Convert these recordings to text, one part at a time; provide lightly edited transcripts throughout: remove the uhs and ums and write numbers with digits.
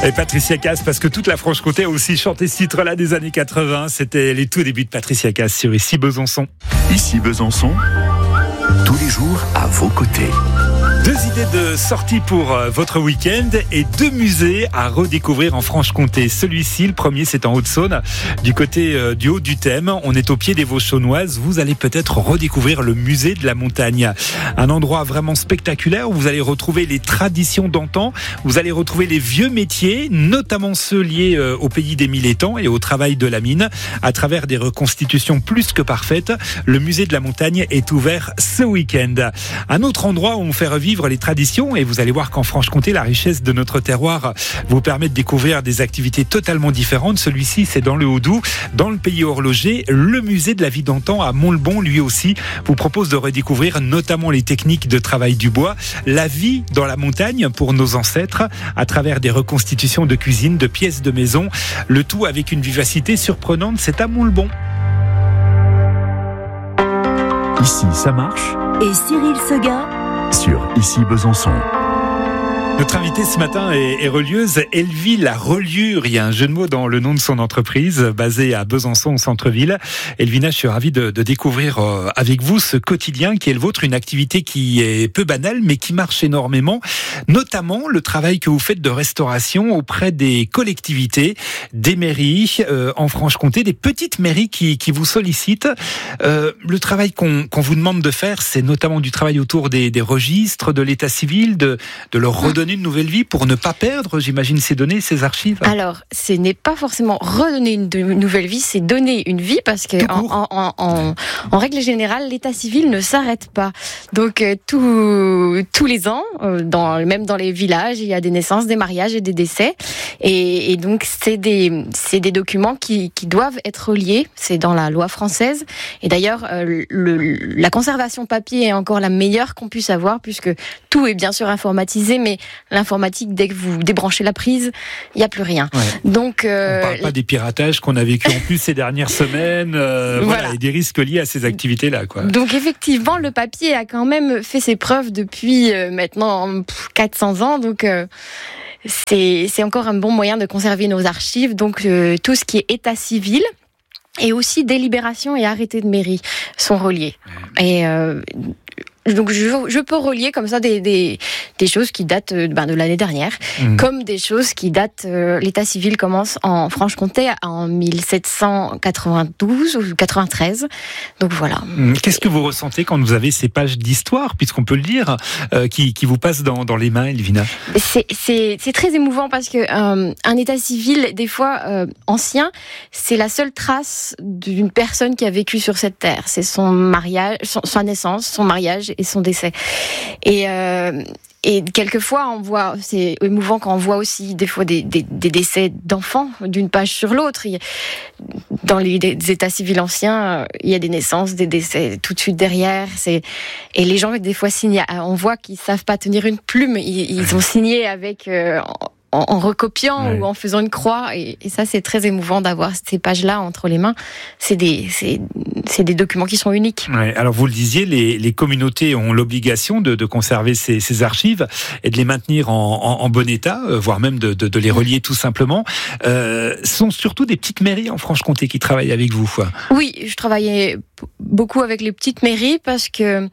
Et Patricia Cass, parce que toute la Franche-Comté a aussi chanté ce titre-là des années 80. C'était les tout débuts de Patricia Cass sur Ici Besançon. Ici Besançon, tous les jours à vos côtés. 2 idées de sortie pour votre week-end et 2 musées à redécouvrir en Franche-Comté. Celui-ci, le premier, c'est en Haute-Saône, du côté du Haut du Thème. On est au pied des Vosges-Chaunoises. Vous allez peut-être redécouvrir le musée de la montagne. Un endroit vraiment spectaculaire où vous allez retrouver les traditions d'antan. Vous allez retrouver les vieux métiers, notamment ceux liés au pays des mille étangs et au travail de la mine. À travers des reconstitutions plus que parfaites, le musée de la montagne est ouvert ce week-end. Un autre endroit où on fait revivre les traditions, et vous allez voir qu'en Franche-Comté, la richesse de notre terroir vous permet de découvrir des activités totalement différentes. Celui-ci, c'est dans le Haut-Doubs, dans le pays horloger. Le musée de la vie d'antan à Mont-le-Bon, lui aussi, vous propose de redécouvrir notamment les techniques de travail du bois, la vie dans la montagne pour nos ancêtres, à travers des reconstitutions de cuisine, de pièces de maison, le tout avec une vivacité surprenante. C'est à Mont-le-Bon. Ici, ça marche. Et Cyril Seguin Sur Ici Besançon. Notre invitée ce matin est relieuse. Elvie la reliure. Il y a un jeu de mots dans le nom de son entreprise, basée à Besançon, au centre-ville. Elvina, je suis ravi de découvrir avec vous ce quotidien qui est le vôtre, une activité qui est peu banale, mais qui marche énormément. Notamment le travail que vous faites de restauration auprès des collectivités, des mairies en Franche-Comté, des petites mairies qui vous sollicitent. Le travail qu'on vous demande de faire, c'est notamment du travail autour des registres, de l'état civil, de leur redonner une nouvelle vie pour ne pas perdre, j'imagine, ces données, ces archives. Alors, ce n'est pas forcément redonner une nouvelle vie, c'est donner une vie, parce que en règle générale, l'état civil ne s'arrête pas. Donc, tous les ans, même dans les villages, il y a des naissances, des mariages et des décès. Et donc, c'est des documents qui doivent être reliés. C'est dans la loi française. Et d'ailleurs, la conservation papier est encore la meilleure qu'on puisse avoir, puisque tout est bien sûr informatisé, mais l'informatique, dès que vous débranchez la prise, il n'y a plus rien. Ouais. Donc, on ne parle pas des piratages qu'on a vécu en plus ces dernières semaines, voilà, et des risques liés à ces activités-là, quoi. Donc effectivement, le papier a quand même fait ses preuves depuis maintenant 400 ans, donc c'est encore un bon moyen de conserver nos archives. Donc tout ce qui est état civil et aussi délibération et arrêté de mairie sont reliés. Et donc je peux relier comme ça des choses qui datent de l'année dernière, comme des choses qui datent. L'état civil commence en Franche-Comté en 1792 ou 93. Donc voilà. Qu'est-ce que vous ressentez quand vous avez ces pages d'histoire, puisqu'on peut le dire, qui vous passent dans les mains, Elvina? C'est très émouvant parce que un état civil, des fois ancien, c'est la seule trace d'une personne qui a vécu sur cette terre. C'est son mariage, sa naissance, son mariage et son décès. Et quelquefois, c'est émouvant quand on voit aussi des fois des décès d'enfants d'une page sur l'autre. Dans les états civils anciens, il y a des naissances, des décès tout de suite derrière. Et les gens, des fois, signent. On voit qu'ils savent pas tenir une plume. Ils ont signé avec en recopiant ou en faisant une croix. Et ça, c'est très émouvant d'avoir ces pages-là entre les mains. C'est des documents qui sont uniques. Ouais, alors vous le disiez, les communautés ont l'obligation de conserver ces archives et de les maintenir en bon état, voire même de les relier tout simplement. Ce sont surtout des petites mairies en Franche-Comté qui travaillent avec vous, quoi. Oui, je travaillais beaucoup avec les petites mairies parce que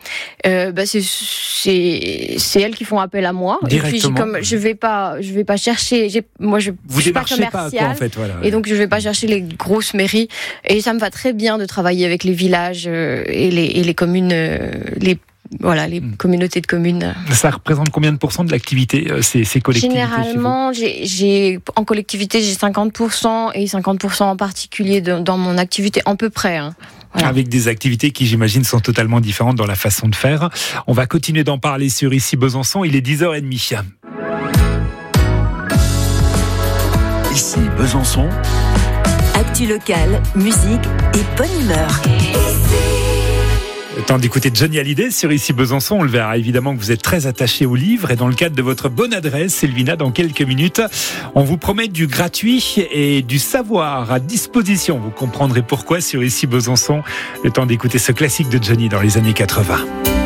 c'est elles qui font appel à moi. Directement. Et puis je vais pas chercher. Je suis pas commerciale, en fait, voilà, et donc je vais pas chercher les grosses mairies. Et ça me va très bien de travailler avec les villages et les communes, les communautés de communes. Ça représente combien de pourcents de l'activité, ces collectivités? Généralement, en collectivité, j'ai 50% et 50% en particulier dans mon activité, à peu près. Voilà. Avec des activités qui, j'imagine, sont totalement différentes dans la façon de faire. On va continuer d'en parler sur Ici Besançon. Il est 10h30. Ici Besançon. Actu locale, musique et bonne humeur. Le temps d'écouter Johnny Hallyday sur Ici Besançon. On le verra évidemment que vous êtes très attaché au livre et dans le cadre de votre bonne adresse, Elvina, dans quelques minutes, on vous promet du gratuit et du savoir à disposition. Vous comprendrez pourquoi sur Ici Besançon. Le temps d'écouter ce classique de Johnny dans les années 80.